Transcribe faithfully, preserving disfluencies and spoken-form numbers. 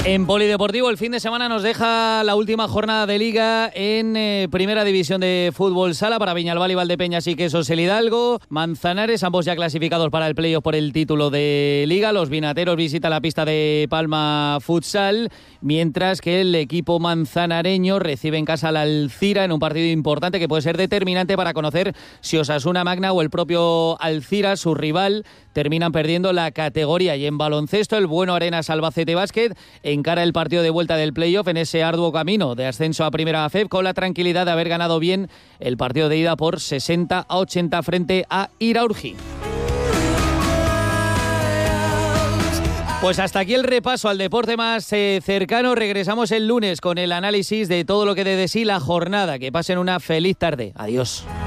En Polideportivo el fin de semana nos deja la última jornada de Liga en eh, Primera División de Fútbol Sala para Viñalbal y Valdepeñas y Quesos El Hidalgo. Manzanares, ambos ya clasificados para el playoff por el título de Liga. Los vinateros visitan la pista de Palma Futsal, mientras que el equipo manzanareño recibe en casa al Alcira en un partido importante que puede ser determinante para conocer si Osasuna Magna o el propio Alcira, su rival, terminan perdiendo la categoría. Y en baloncesto, el Bueno Arenas Albacete Básquet encara el partido de vuelta del playoff en ese arduo camino de ascenso a Primera F E B con la tranquilidad de haber ganado bien el partido de ida por sesenta a ochenta frente a Iraurgi. Pues hasta aquí el repaso al deporte más eh, cercano. Regresamos el lunes con el análisis de todo lo que dé de sí la jornada. Que pasen una feliz tarde. Adiós.